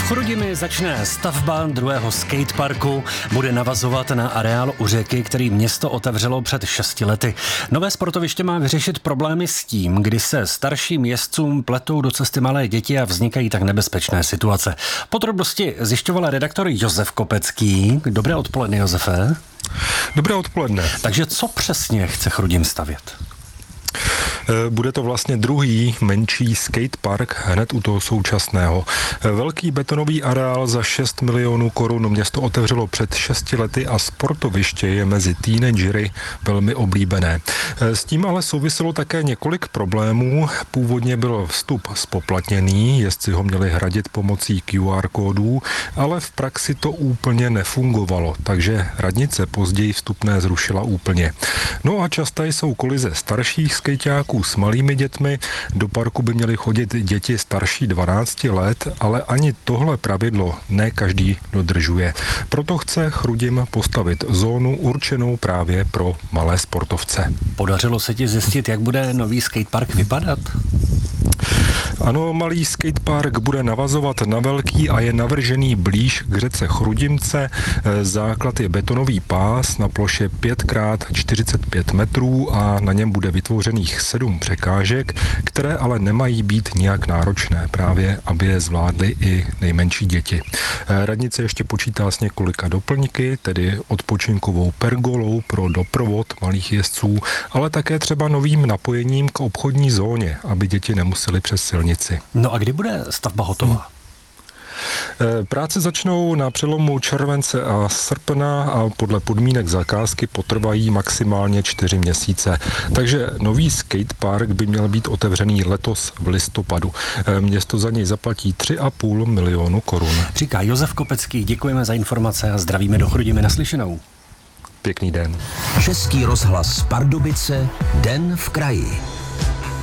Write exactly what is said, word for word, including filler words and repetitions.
Chrudimi začne stavba druhého skateparku, bude navazovat na areál u řeky, který město otevřelo před šesti lety. Nové sportoviště má vyřešit problémy s tím, kdy se starším jezdcům pletou do cesty malé děti a vznikají tak nebezpečné situace. Podrobnosti zjišťoval redaktor Josef Kopecký. Dobré odpoledne, Josefe. Dobré odpoledne. Takže co přesně chce Chrudim stavět? Bude to vlastně druhý menší skatepark hned u toho současného. Velký betonový areál za šest milionů korun město otevřelo před šesti lety a sportoviště je mezi teenagery velmi oblíbené. S tím ale souviselo také několik problémů. Původně byl vstup spoplatněný, jezdci ho měli hradit pomocí Q R kódů, ale v praxi to úplně nefungovalo, takže radnice později vstupné zrušila úplně. No a časté jsou kolize starších skejťáků s malými dětmi. Do parku by měly chodit děti starší dvanácti let, ale ani tohle pravidlo ne každý dodržuje. Proto chce Chrudim postavit zónu určenou právě pro malé sportovce. Podařilo se ti zjistit, jak bude nový skatepark vypadat? Ano, malý skatepark bude navazovat na velký a je navržený blíž k řece Chrudimce. Základ je betonový pás na ploše pět krát čtyřicet pět metrů a na něm bude vytvořených sedm překážek, které ale nemají být nijak náročné, právě aby je zvládly i nejmenší děti. Radnice ještě počítá s několika doplňky, tedy odpočinkovou pergolou pro doprovod malých jezdců, ale také třeba novým napojením k obchodní zóně, aby děti nemusely přes silnici. No a kdy bude stavba hotová? Práce začnou na přelomu července a srpna a podle podmínek zakázky potrvají maximálně čtyři měsíce. Takže nový skatepark by měl být otevřený letos v listopadu. Město za něj zaplatí tři a půl milionu korun. Říká Josef Kopecký, děkujeme za informace a zdravíme do Chrudimi, naslyšenou. Pěkný den. Český rozhlas Pardubice, Den v kraji.